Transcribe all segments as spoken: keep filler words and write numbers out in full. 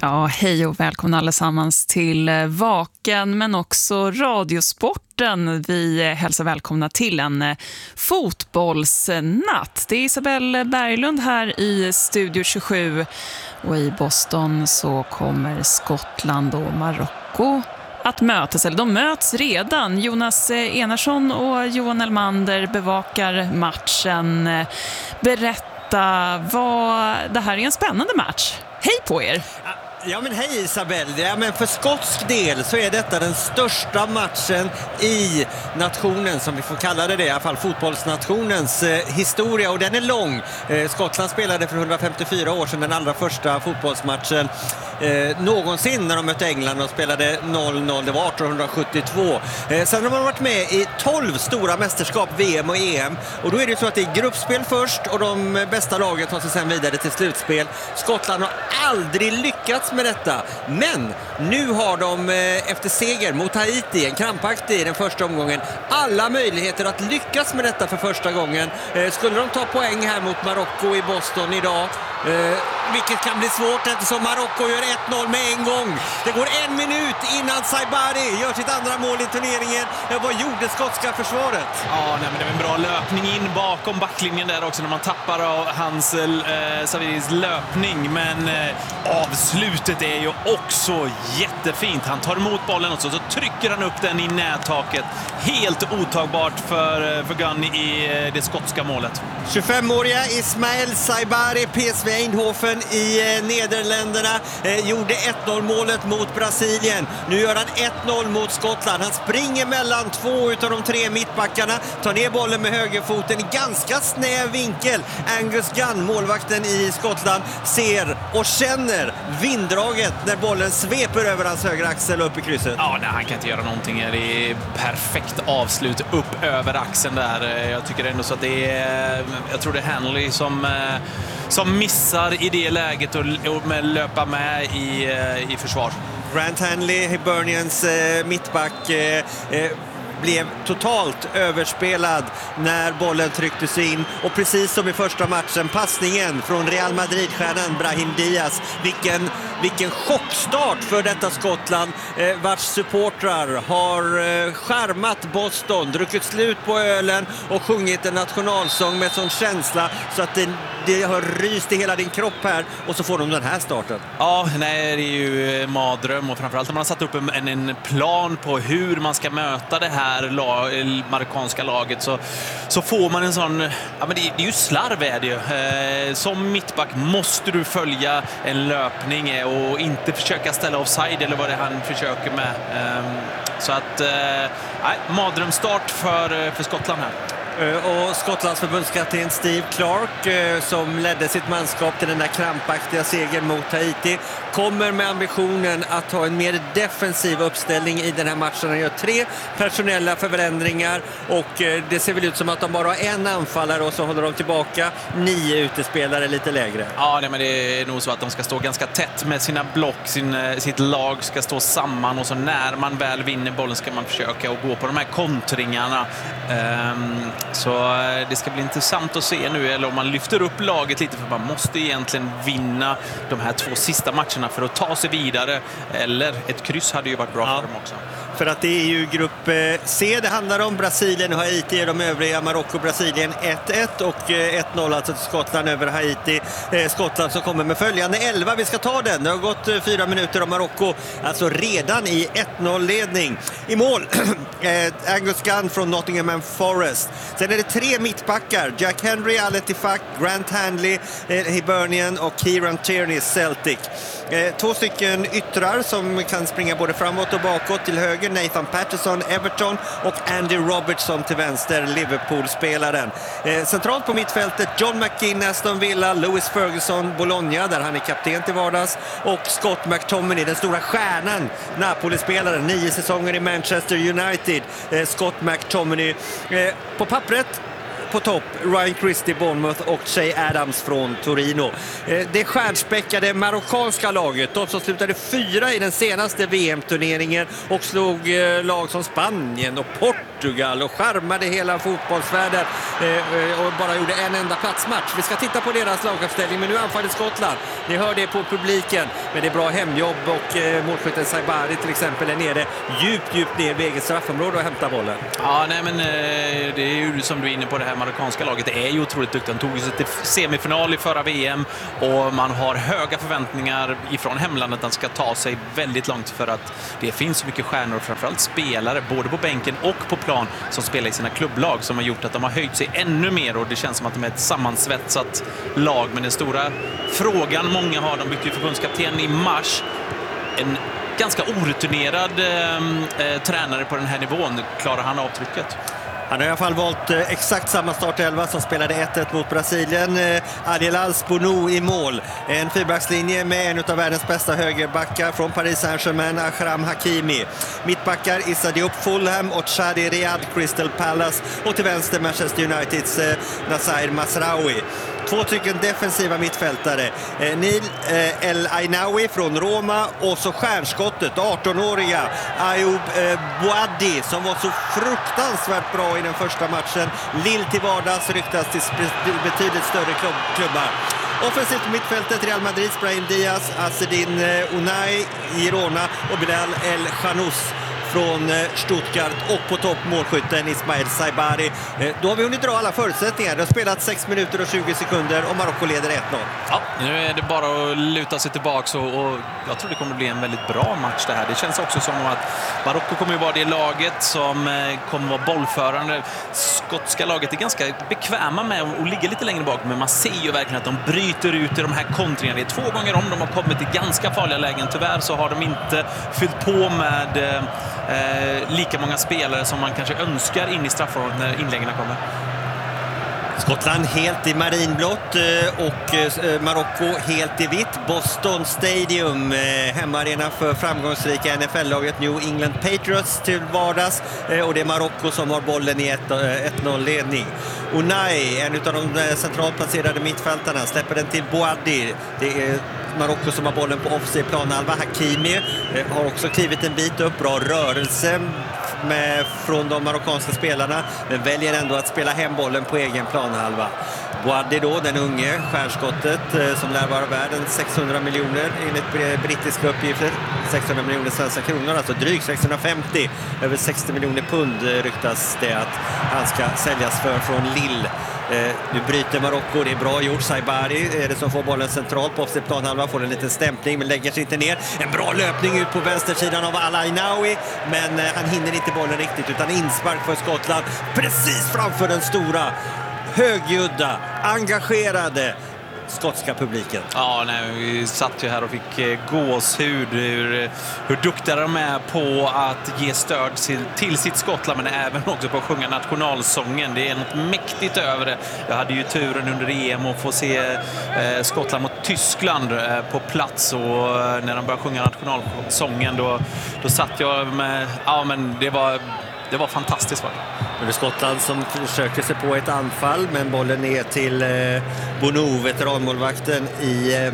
Ja, hej och välkomna allesammans till Vaken men också Radiosporten. Vi hälsar välkomna till en fotbollsnatt. Det är Isabelle Berglund här i Studio tjugosju och i Boston så kommer Skottland och Marocko att mötas, eller de möts redan. Jonas Enarsson och Johan Elmander bevakar matchen. Berätta, vad det här är en spännande match. Hej på er! Ja men hej Isabelle, ja, men för skotsk del så är detta den största matchen i nationen, som vi får kalla det, det i alla fall fotbollsnationens eh, historia, och den är lång. Eh, Skottland spelade för hundrafemtiofyra år sedan den allra första fotbollsmatchen eh, någonsin när de mötte England och spelade noll noll, det var artonhundrasjuttiotvå. Eh, sen har man varit med i tolv stora mästerskap, V M och E M, och då är det så att det är gruppspel först och de bästa lagen tar sig sen vidare till slutspel. Skottland har aldrig lyckats med detta, men nu har de efter seger mot Haiti, en krampaktig i den första omgången, alla möjligheter att lyckas med detta för första gången. Skulle de ta poäng här mot Marocko i Boston idag, vilket kan bli svårt eftersom Marocko gör ett noll med en gång. Det går en minut innan Saibari gör sitt andra mål i turneringen. Vad gjorde skotska försvaret? Ja, nej, men det var en bra löpning in bakom backlinjen där också när man tappar av hans eh, Saviris löpning, men eh, avslutet är ju också jättefint. Han tar emot bollen och så, så trycker han upp den i nättaket. Helt otagbart för, för Gunn i eh, det skotska målet. tjugofemåriga Ismael Saibari, P S V Eindhoven i eh, Nederländerna, eh, gjorde ett noll målet mot Brasilien. Nu gör han ett noll mot Skottland. Han springer mellan två utav de tre mittbackarna, tar ner bollen med högerfoten i ganska snäv vinkel. Angus Gunn, målvakten i Skottland, ser och känner vinddraget när bollen sveper över hans högra axel upp i krysset. Ja, nej, han kan inte göra någonting. Det är perfekt avslut upp över axeln där. Jag tycker ändå så att det är, jag tror det är Hanley som som missar i det läget och, och med löpa med i, i försvar. Grant Hanley, Hibernians eh, mittback, eh, eh, blev totalt överspelad när bollen trycktes in, och precis som i första matchen, passningen från Real Madrid-stjärnan Brahim Diaz, vilken, vilken chockstart för detta Skottland, eh, vars supportrar har eh, skärmat Boston, druckit slut på ölen och sjungit en nationalsång med sån känsla så att det, det har ryst i hela din kropp här, och så får de den här starten. Ja, nej, det är ju madröm, och framförallt när man har satt upp en, en plan på hur man ska möta det här lag, marockanska laget, så, så får man en sån, ja men det, det är ju slarv är det ju. Eh, som mittback måste du följa en löpning och inte försöka ställa offside eller vad det är han försöker med. Eh, så att, eh, nej, madrömstart för, för Skottland här. Och Skottlands förbundskapten Steve Clark, som ledde sitt manskap till den där krampaktiga segern mot Haiti, kommer med ambitionen att ha en mer defensiv uppställning i den här matchen. Han gör tre personella förändringar, och det ser väl ut som att de bara har en anfallare och så håller de tillbaka nio utespelare lite lägre. Ja, nej, men det är nog så att de ska stå ganska tätt med sina block, sin, sitt lag ska stå samman, och så när man väl vinner bollen ska man försöka att gå på de här kontringarna. Um, Så det ska bli intressant att se nu, eller om man lyfter upp laget lite, för man måste egentligen vinna de här två sista matcherna för att ta sig vidare, eller ett kryss hade ju varit bra ja. för dem också. För att det är ju grupp C det handlar om. Brasilien och Haiti är de övriga. Marocko och Brasilien ett ett och ett noll alltså till Skottland över Haiti. Skottland som kommer med följande elva. Vi ska ta den. Det har gått fyra minuter och Marocko alltså redan i ett noll-ledning. I mål Angus Gunn från Nottingham Forest. Sen är det tre mittbackar. Jack Henry, Aletifak, Grant Hanley, Hibernian och Kieran Tierney, Celtic. Två stycken yttrar som kan springa både framåt och bakåt. Till höger Nathan Patterson, Everton, och Andy Robertson till vänster, Liverpool-spelaren. Eh, centralt på mittfältet John McKinn, Aston Villa, Lewis Ferguson, Bologna, där han är kapten till vardags, och Scott McTominay, den stora stjärnan, Napoli-spelaren, nio säsonger i Manchester United. Eh, Scott McTominay. Eh, på pappret på topp Ryan Christie, Bournemouth, och Che Adams från Torino. Det stjärnspäckade marockanska laget, de som slutade fyra i den senaste V M-turneringen och slog lag som Spanien och Portugal och skärmade hela fotbollsvärlden och bara gjorde en enda platsmatch. Vi ska titta på deras laguppställning, men nu anfaller Skottland. Ni hör det på publiken. Men det är bra hemjobb och eh, målskytten Saibari till exempel är nere djupt, djupt ner vid eget straffområde och hämtar bollen. Ja, nej men eh, det är ju som du är inne på, det här marockanska laget. Det är ju otroligt duktigt. De tog sig till semifinal i förra V M och man har höga förväntningar ifrån hemlandet att han ska ta sig väldigt långt för att det finns så mycket stjärnor, framförallt spelare, både på bänken och på plan som spelar i sina klubblag som har gjort att de har höjt sig ännu mer och det känns som att de är ett sammansvetsat lag. Men den stora frågan många har, de bytte ju förbundskapten i mars, en ganska orutinerad eh, tränare på den här nivån, klarar han avtrycket? Han har i alla fall valt eh, exakt samma startelva som spelade ett ett mot Brasilien. Eh, Adil Al-Spounou i mål. En fyrbackslinje med en av världens bästa högerbackar från Paris Saint-Germain, Akram Hakimi. Mittbackar Issa Diop Fulham och Chadi Riyad Crystal Palace. Och till vänster Manchester Uniteds eh, Nasser Masraoui. Två stycken defensiva mittfältare. Eh, Neil eh, El Ainaoui från Roma och så stjärnskottet, arton-åriga Ayoub eh, Boadi som var så fruktansvärt bra i den första matchen. Lille till vardags, ryktas till betydligt större klubb klubbar. Offensivt på mittfältet Real Madrids Brahim Diaz, Azzedine eh, Unai, Girona och Bilal El Khanous från Stuttgart och på topp målskytten Ismail Saibari. Då har vi hunnit dra alla förutsättningar. Det har spelat sex minuter och tjugo sekunder och Marocko leder ett noll. Ja, nu är det bara att luta sig tillbaka och, och jag tror det kommer bli en väldigt bra match det här. Det känns också som att Marocko kommer ju vara det laget som kommer vara bollförande. Skotska laget är ganska bekväma med att ligga lite längre bak, men man ser ju verkligen att de bryter ut i de här kontringarna. Det är två gånger om de har kommit i ganska farliga lägen. Tyvärr så har de inte fyllt på med Eh, lika många spelare som man kanske önskar in i straffområdet när inläggen kommer. Skottland helt i marinblått och Marocko helt i vitt. Boston Stadium, hemmaarena för framgångsrika N F L-laget New England Patriots till vardags. Och det är Marocko som har bollen i ett noll-ledning. Unai, en av de centralt placerade mittfältarna, släpper den till Boadi. Det är Marocko som har bollen på offside planhalva. Hakimi har också klivit en bit upp, bra rörelse med, från de marockanska spelarna, men väljer ändå att spela hem bollen på egen planhalva. Boadi då, den unge stjärnskottet som lär vara värden sexhundra miljoner enligt brittiska uppgifter, sexhundra miljoner svenska kronor, alltså drygt sexhundrafemtio, över sextio miljoner pund ryktas det att han ska säljas för från Lille. Eh, nu bryter Marocko, det är bra gjort. Saibari är det som får bollen centralt på offside planhalva, får en liten stämpling men lägger sig inte ner. En bra löpning ut på vänstersidan av El Ainaoui, men eh, han hinner inte bollen riktigt utan inspark för Skottland precis framför den stora, högljudda, engagerade skotska publiken. Ja, nej, vi satt ju här och fick eh, gåshud hur, hur duktiga de är på att ge stöd till, till sitt Skottland, men även också på att sjunga nationalsången. Det är något mäktigt över det. Jag hade ju turen under E M att få se eh, Skottland mot Tyskland eh, på plats, och eh, när de började sjunga nationalsången då, då satt jag med, ja men det var Det var fantastiskt. Va? Det är Skottland som försöker sig på ett anfall, men bollen är till eh, Bonou, veteranmålvakten i eh,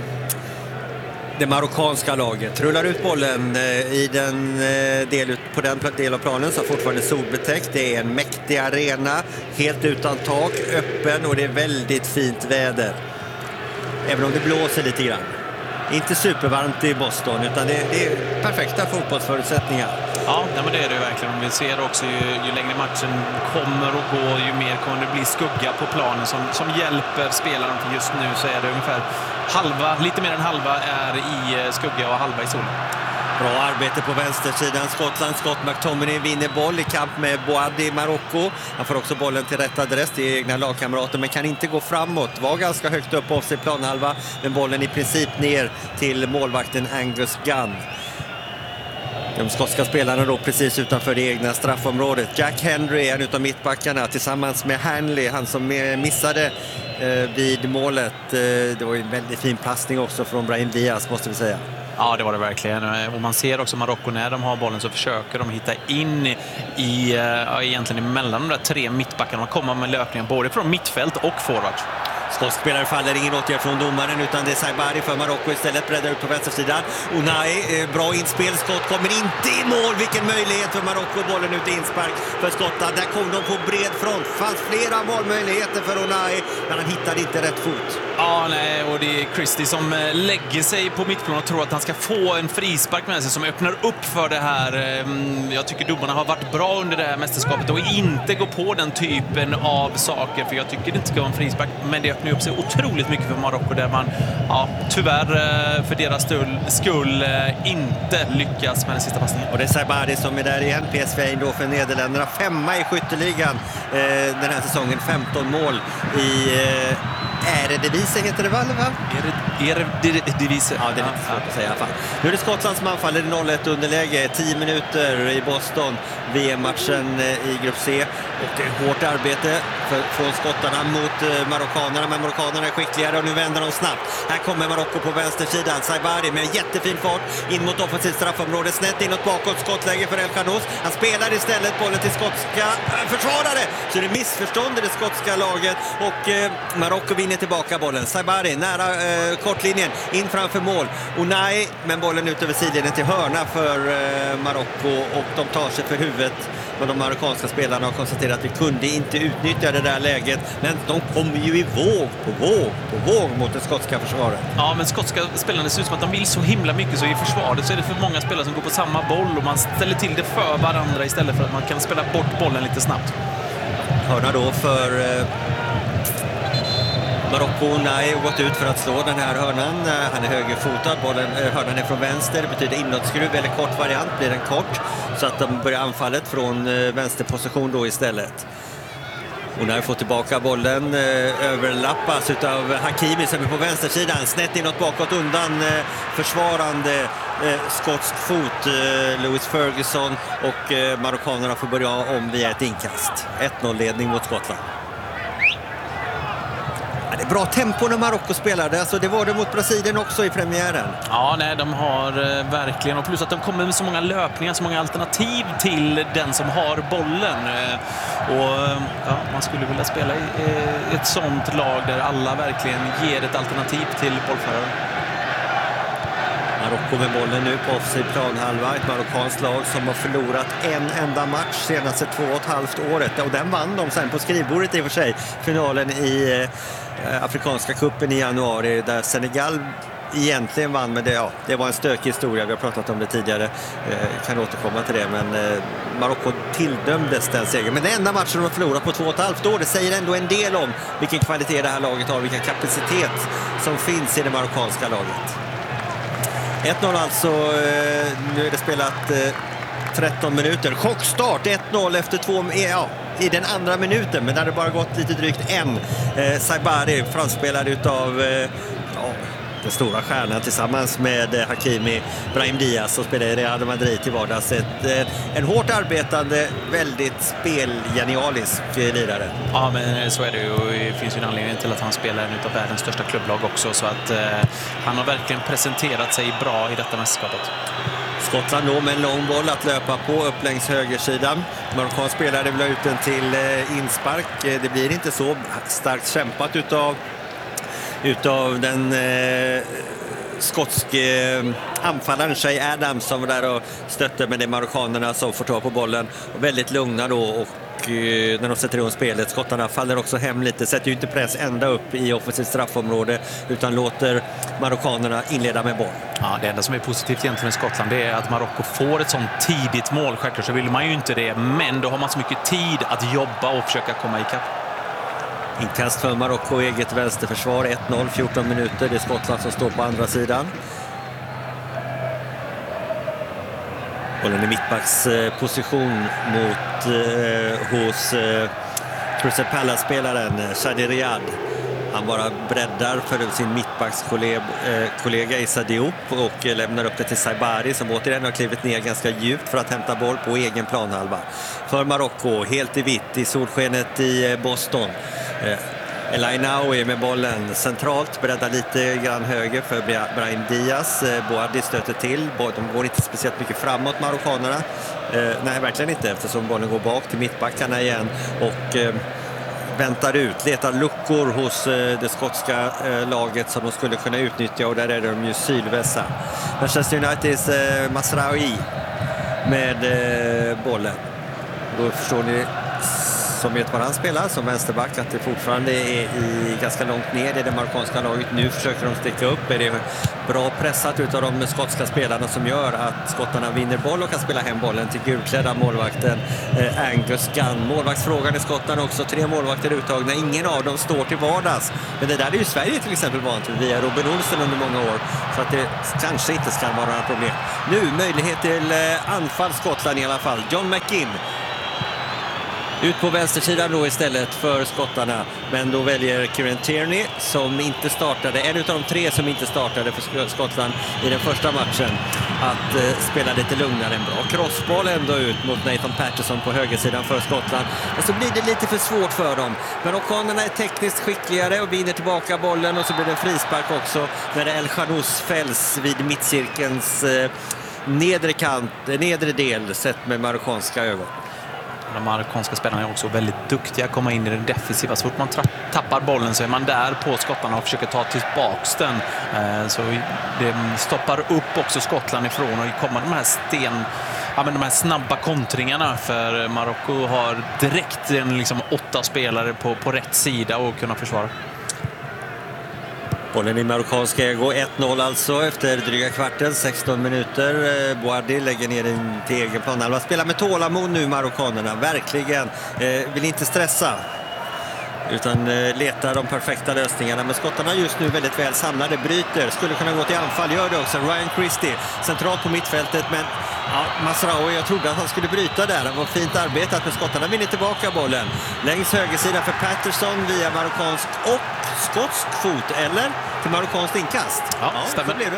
det marockanska laget. Rullar ut bollen eh, i den, eh, del, på den del av planen som fortfarande är solbetäckt. Det är en mäktig arena, helt utan tak, öppen, och det är väldigt fint väder. Även om det blåser lite grann. Inte supervarmt i Boston, utan det, det är perfekta fotbollsförutsättningar. Ja, nej, men det är det verkligen. Vi ser också ju, ju längre matchen kommer och går, ju mer kommer det bli skugga på planen som, som hjälper spelarna. För just nu så är det ungefär halva, lite mer än halva är i skugga och halva i solen. Bra arbete på vänstersidan. Skottland, Scott McTominay vinner boll i kamp med Boadi i Marocko. Han får också bollen till rätt adress till egna lagkamrater, men kan inte gå framåt. Var ganska högt upp på sig planhalva, men bollen i princip ner till målvakten Angus Gunn. De skotska spelarna då precis utanför det egna straffområdet. Jack Hendry är en av mittbackarna tillsammans med Hanley, han som missade eh, vid målet. Eh, det var ju en väldigt fin passning också från Brahim Diaz, måste vi säga. Ja, det var det verkligen. Och man ser också Marocko, när de har bollen så försöker de hitta in i, ja, egentligen emellan de där tre mittbackarna. De kommer med löpningar både från mittfält och forward. Skotskspelare faller, ingen åtgärd från domaren, utan det är Saibari för Marocko istället, breddar ut på vänstersidan. Unai, bra inspel, skott kommer inte i mål. Vilken möjlighet för Marocko, bollen ut i inspark för Skottland. Där kom de på bred front, fanns flera målmöjligheter för Unai, men han hittade inte rätt fot. Ja, nej, och det är Christie som lägger sig på mittplan och tror att han ska få en frispark med sig som öppnar upp för det här. Jag tycker domarna har varit bra under det här mästerskapet och inte gå på den typen av saker, för jag tycker det inte ska vara en frispark, men det öppnar upp sig otroligt mycket för Marocko där man, ja, tyvärr för deras skull inte lyckas med den sista passningen. Och det är Saibari som är där igen, P S V då för Nederländerna, femma i skytteligan eh, den här säsongen, femton mål i eh, Eredivisie heter det väl, va? Eredivisie. Ja, det är lite svårt att säga i alla fall. Nu är det Skottland som anfaller i noll ett underläge, tio minuter i Boston, V M-matchen i grupp C. Och det är hårt arbete för, från skottarna mot eh, marockanerna, men marockanerna är skickligare och nu vänder de snabbt. Här kommer Marocko på vänstersidan, Saibari med jättefin fart in mot offensivt straffområde, snett inåt bakåt, skottläge för El Khanous. Han spelar istället bollen till skotska äh, försvarare, så det är missförstånd i det skotska laget och eh, Marocko vinner tillbaka bollen. Saibari nära eh, kortlinjen, in framför mål. Unai, men bollen ut över sidlinjen till hörna för eh, Marocko och de tar sig för huvudet. Men de marockanska spelarna har konstaterat att vi kunde inte utnyttja det där läget, men de kommer ju i våg på våg på våg mot det skotska försvaret. Ja, men skotska spelarna ser ut som att de vill så himla mycket, så i försvaret så är det för många spelare som går på samma boll och man ställer till det för varandra istället för att man kan spela bort bollen lite snabbt. Hörna då för eh, Marocko. Unai har gått ut för att slå den här hörnan. Han är högerfotad, bollen, hörnan är från vänster, det betyder inåtskruv eller kort variant, blir den kort, så att de börjar anfallet från vänsterposition då istället. Unai får tillbaka bollen, överlappas utav Hakimi som är på vänstersidan, snett inåt bakåt undan försvarande skotsk fot, Lewis Ferguson, och marockanerna får börja om via ett inkast. ett noll-ledning mot Skottland. Det är bra tempo när Marocko spelade, alltså det var det mot Brasilien också i premiären. Ja, nej, de har eh, verkligen, och plus att de kommer med så många löpningar, så många alternativ till den som har bollen. Eh, och ja, man skulle vilja spela i eh, ett sånt lag där alla verkligen ger ett alternativ till bollföraren. Marocko med bollen nu på offensiv planhalva, ett marockanskt lag som har förlorat en enda match senaste två och ett halvt året, och den vann de sen på skrivbordet i och för sig, finalen i eh, Afrikanska kuppen i januari där Senegal egentligen vann, men det, ja, det var en stökig historia, vi har pratat om det tidigare, eh, kan återkomma till det, men eh, Marocko tilldömdes den segern, men den enda matchen de har förlorat på två och ett halvt år, det säger ändå en del om vilken kvalitet det här laget har, vilken kapacitet som finns i det marockanska laget. ett noll alltså, nu är det spelat tretton minuter. Chockstart, ett noll efter två, ja, i den andra minuten, men det hade bara gått lite drygt en. Eh, Saibari, framspelad utav eh, ja, den stora stjärnan tillsammans med Hakimi, Brahim Diaz, som spelar i Real Madrid till vardags. Ett, eh, en hårt arbetande, väldigt spelgenialisk lirare. Ja, men så är det ju. Det finns ju en anledning till att han spelar en av världens största klubblag också, så att eh, han har verkligen presenterat sig bra i detta mästerskapet. Skottland då med en lång boll att löpa på upp längs högersidan. Marockan spelare vill ha ut den till eh, inspark. Det blir inte så starkt kämpat utav utav den eh, skotske eh, anfallaren Shay Adams som var där och stötte, med de marockanerna som får ta på bollen. Och väldigt lugna då, och eh, när de sätter igång spelet, skottarna faller också hem lite, sätter ju inte press ända upp i offensivt straffområde utan låter marockanerna inleda med boll. Ja, det enda som är positivt egentligen i Skottland, det är att Marocko får ett sånt tidigt mål. Självklart så vill man ju inte det, men då har man så mycket tid att jobba och försöka komma ikapp. Inkast för Marocko, eget vänsterförsvar, ett noll, fjorton minuter. Det är Skottland som står på andra sidan. Bollen i mittbacksposition mot eh, hos eh, Crystal Palace-spelaren Shadi Riyad. Han bara breddar för sin mittbackskollega Issa Diop och lämnar upp det till Saibari som återigen har klivit ner ganska djupt för att hämta boll på egen planhalva. För Marocko, helt i vitt i solskenet i Boston. El Ainaoui med bollen centralt, breddar lite grann höger för Brahim Diaz. Boadi stöter till, de går inte speciellt mycket framåt, marockanerna. Nej, verkligen inte, eftersom bollen går bak till mittbackarna igen och väntar ut, letar luckor hos eh, det skotska eh, laget som de skulle kunna utnyttja, och där är de ju sylvässa. Manchester Uniteds eh, Masraoui med eh, bollen. Då förstår ni som vet var han spelar som vänsterback, att det fortfarande är i ganska långt ner i det marockanska laget. Nu försöker de sticka upp. Är det bra pressat utav de skotska spelarna som gör att skottarna vinner boll och kan spela hem bollen till gulklädda målvakten eh, Angus Gunn. Målvaktsfrågan i Skottland också. Tre målvakter uttagna. Ingen av dem står till vardags. Men det där är ju Sverige till exempel vant via Robin Olsen under många år. Så att det kanske inte ska vara några problem. Nu möjlighet till eh, anfall Skottland i alla fall. John McGinn ut på vänstersidan då istället för skottarna. Men då väljer Kieran Tierney, som inte startade, en av de tre som inte startade för Skottland i den första matchen, att eh, spela lite lugnare. En bra crossboll ändå ut mot Nathan Patterson på högersidan för Skottland. Men så blir det lite för svårt för dem. Marockanerna är tekniskt skickligare och vinner tillbaka bollen, och så blir det en frispark också när El Khanous fälls vid mittcirkelns eh, nedre kant, nedre del sett med marockanska ögon. De marockanska spelarna är också väldigt duktiga att komma in i den defensiva. Så fort man tappar bollen så är man där på skottarna och försöker ta tillbaks den. Så det stoppar upp också Skottland ifrån och kommer de här sten, ja, men de här snabba kontringarna, för Marocko har direkt en, liksom, åtta spelare på, på rätt sida och kunna försvara. Bollen i marockanska ägo, ett noll alltså efter dryga kvarten, sexton minuter. Boardi lägger ner den till egen planhalva. Spelar med tålamod nu marockanerna, verkligen. Eh, vill inte stressa, utan eh, letar de perfekta lösningarna. Men skottarna just nu väldigt väl samlade, bryter. Skulle kunna gå till anfall, gör det också. Ryan Christie, centralt på mittfältet, men ja, Masraoui, jag trodde att han skulle bryta där. Det var fint arbetat, men skottarna vinner tillbaka bollen. Längs högersida för Patterson via marockansk och skotsk fot, eller till marockanskt inkast. Ja, ja, stämmer. Så blev det.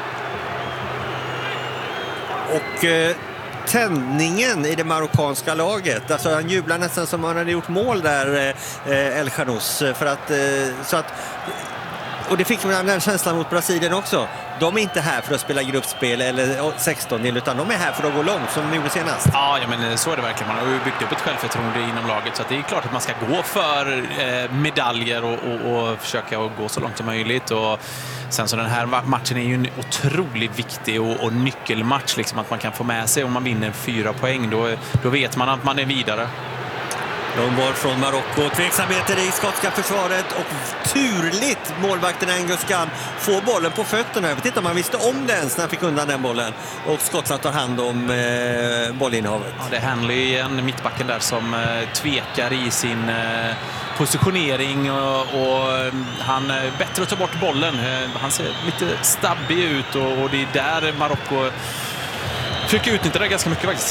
Och eh, tändningen i det marockanska laget. Alltså han jublar nästan som han hade gjort mål där, eh, El Khanous, för att, eh, så att, och det fick man den känslan mot Brasilien också. De är inte här för att spela gruppspel eller sexton, utan de är här för att gå långt, som de gjorde senast. Ja, ja, men så är det verkligen. Man har ju byggt upp ett självförtroende inom laget, så att det är klart att man ska gå för eh, medaljer och, och, och försöka gå så långt som möjligt. Och sen så den här matchen är ju en otroligt viktig och, och nyckelmatch, liksom, att man kan få med sig, om man vinner fyra poäng, då, då vet man att man är vidare. Långboll från Marocko, tveksamheter i skotska försvaret, och turligt målvakten Angus Gunn får bollen på fötterna. Jag vet inte om man visste om det ens när han fick undan den bollen, och Skottland tar hand om eh, bollinnehavet. Ja, det är Hanley igen, mittbacken där, som eh, tvekar i sin eh, positionering, och, och han är bättre att ta bort bollen. Eh, han ser lite stabbig ut, och, och det är där Marocko försöker utnyttja det ganska mycket faktiskt.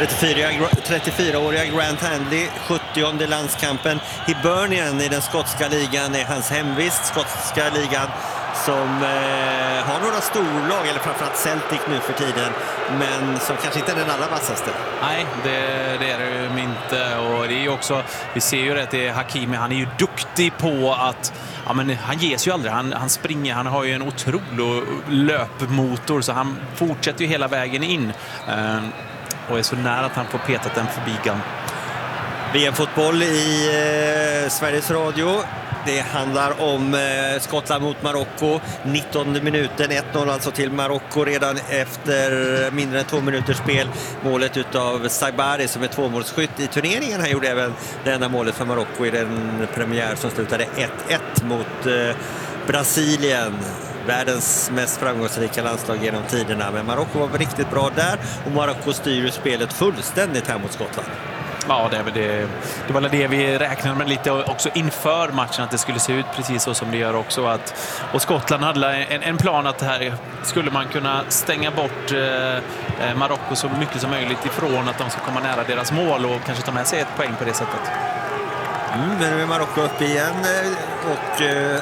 trettiofyraåriga Grant Handley, sjuttionde landskampen. Hibernian i den skotska ligan är hans hemvist. Skotska ligan som eh, har några storlag, eller framförallt Celtic nu för tiden, men som kanske inte är den allra vassaste. Nej, det, det är det ju inte. Och det är ju också, vi ser ju att det är Hakimi, han är ju duktig på att, ja, men han ges ju aldrig, han, han springer, han har ju en otrolig löpmotor, så han fortsätter ju hela vägen in. Eh, och är så nära att han får petat den förbi Gunn. V M-fotboll i eh, Sveriges Radio. Det handlar om eh, Skottland mot Marocko. nittonde minuten, ett noll alltså till Marocko redan efter mindre än två minuters spel. Målet utav Sagbari, som är tvåmålsskytt i turneringen. Han gjorde även det enda målet för Marocko i den premiär som slutade ett ett mot eh, Brasilien. Världens mest framgångsrika landslag genom tiderna. Men Marocko var riktigt bra där, och Marocko styr spelet fullständigt här mot Skottland. Ja, det, det, det var det vi räknade med lite också inför matchen, att det skulle se ut precis så som det gör också. Att, och Skottland hade en, en plan att här skulle man kunna stänga bort eh, Marocko så mycket som möjligt ifrån att de ska komma nära deras mål och kanske ta med sig ett poäng på det sättet. Mm, men nu är Marocko upp igen och eh,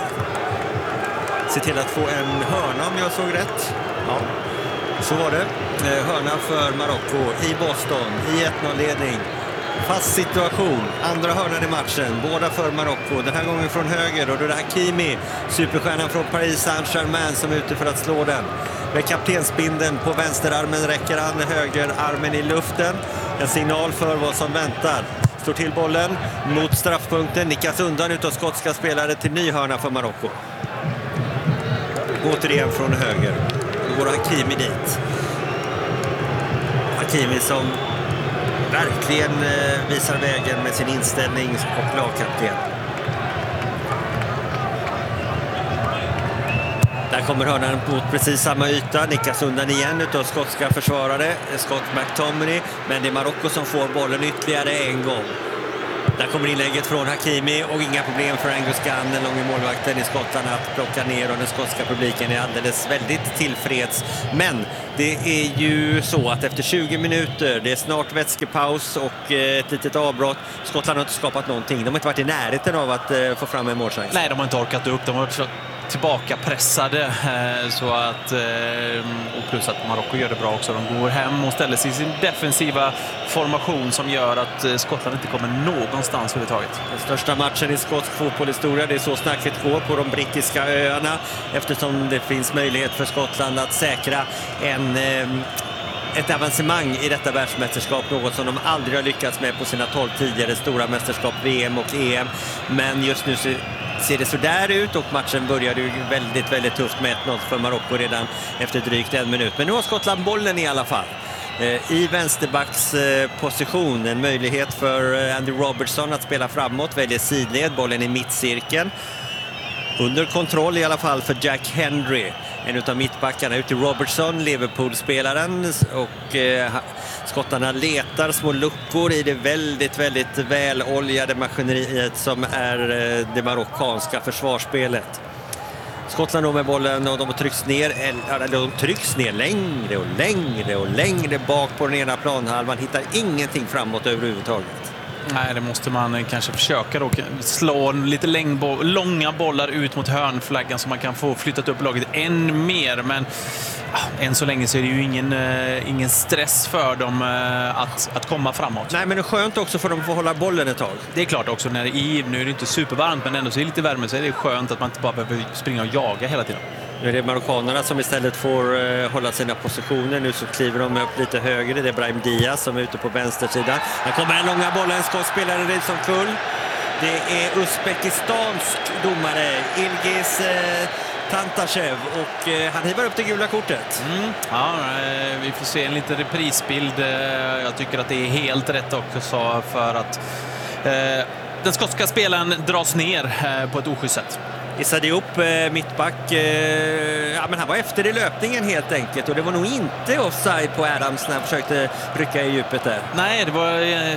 se till att få en hörna, om jag såg rätt. Ja, så var det. Eh, hörna för Marocko i Boston i ett noll-ledning. Fast situation. Andra hörnan i matchen. Båda för Marocko. Den här gången från höger. Och då är det Hakimi, superstjärnan från Paris Saint-Germain, som är ute för att slå den. Med kaptensbindeln på vänsterarmen räcker han högerarmen i luften. En signal för vad som väntar. Står till bollen mot straffpunkten. Nickas undan utav skotska spelare till ny hörna för Marocko. Återigen från höger. Då går Hakimi dit. Hakimi som verkligen visar vägen med sin inställning och lagkapten. Där kommer hörnan mot precis samma yta, nickas undan igen utav skotska försvarare, Scott McTominay, men det är Marocko som får bollen ytterligare en gång. Där kommer inlägget från Hakimi och inga problem för Angus Gunn, den långa målvakten i Skottland, att plocka ner, och den skotska publiken är alldeles väldigt tillfreds. Men det är ju så att efter tjugo minuter, det är snart vätskepaus och ett litet avbrott. Skottland har inte skapat någonting. De har inte varit i närheten av att få fram en målchans. Nej, de har inte orkat upp. De har tillbaka pressade, så att, och plus att Marocko gör det bra också. De går hem och ställer sig i sin defensiva formation som gör att Skottland inte kommer någonstans överhuvudtaget. Den största matchen i skotsk fotbollshistoria, det är så snacket går på de brittiska öarna, eftersom det finns möjlighet för Skottland att säkra en ett avancemang i detta världsmästerskap, något som de aldrig har lyckats med på sina tolv tidigare stora mästerskap, V M och E M. Men just nu ser det så där ut, och matchen började ju väldigt, väldigt tufft med ett noll för Marocko redan efter drygt en minut. Men nu har Skottland bollen i alla fall. I vänsterbacks position, en möjlighet för Andy Robertson att spela framåt, väljer sidled, bollen i mittcirkeln. Under kontroll i alla fall för Jack Hendry, en av mittbackarna, ut till Robertson, Liverpool-spelaren, och eh, skottarna letar små luckor i det väldigt, väldigt väloljade maskineriet som är eh, det marockanska försvarsspelet. Skottland då med bollen, och de trycks ner, eller de trycks ner längre och längre och längre bak på den ena planhalvan, hittar ingenting framåt överhuvudtaget. Nej, det måste man kanske försöka då. Slå lite längbo- långa bollar ut mot hörnflaggan så man kan få flyttat upp laget än mer. Men ah, än så länge så är det ju ingen, eh, ingen stress för dem eh, att, att komma framåt. Nej, men det är skönt också för dem att få hålla bollen ett tag. Det är klart också, när det är, nu är det inte supervarmt, men ändå så är det lite värme, så är det skönt att man inte bara behöver springa och jaga hela tiden. Nu är det marockanerna som istället får uh, hålla sina positioner. Nu så kliver de upp lite högre. Det är Brahim Diaz som är ute på vänstersidan. Här kommer den långa bollen, skottspelaren Rizom Kull. Det är Uzbekistans domare Ilgiz uh, Tantashev, och uh, han hivar upp det gula kortet. Mm. Ja, uh, vi får se en liten reprisbild. Uh, jag tycker att det är helt rätt också, för att uh, den skotska spelaren dras ner uh, på ett oschysst sätt. Issa Diop, mittback, ja, men han var efter i löpningen helt enkelt, och det var nog inte offside på Adams när han försökte rycka i djupet där. Nej, det var eh,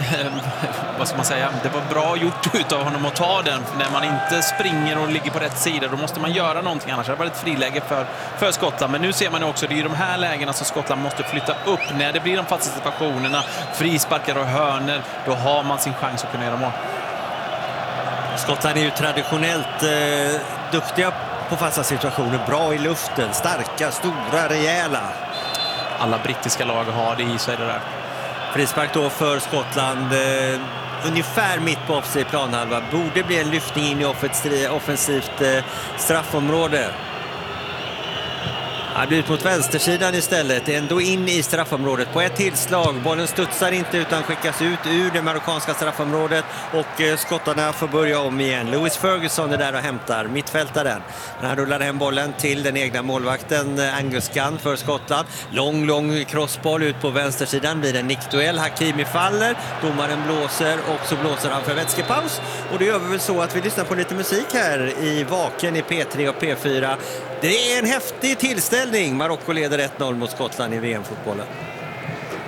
vad ska man säga, det var bra gjort utav honom att ta den. När man inte springer och ligger på rätt sida, då måste man göra någonting, annars har det varit ett friläge för, för Skottland. Men nu ser man också, det är ju de här lägena som Skottland måste flytta upp. När det blir de fasta situationerna, frisparkar och hörner, då har man sin chans att kunna göra mål. Skottland är ju traditionellt eh, duktiga på fasta situationer, bra i luften, starka, stora, rejäla. Alla brittiska lag har det i sig, det där. Frispark då för Skottland, eh, ungefär mitt på offside planhalva. Borde bli en lyftning in i offensivt, offensivt eh, straffområde. Han blir ut mot vänstersidan istället, ändå in i straffområdet på ett tillslag. Bollen studsar inte utan skickas ut ur det marockanska straffområdet, och eh, skottarna får börja om igen. Lewis Ferguson är där och hämtar, mittfältaren. Men han rullar hem bollen till den egna målvakten Angus Gunn för Skottland. Lång, lång crossboll ut på vänstersidan, blir en nickduell. Hakimi faller, domaren blåser, och så blåser han för vätskepaus. Och det gör vi väl så att vi lyssnar på lite musik här i Vaken i P tre och P fyra. Det är en häftig tillställning. Marocko leder ett noll mot Skottland i V M-fotbollen.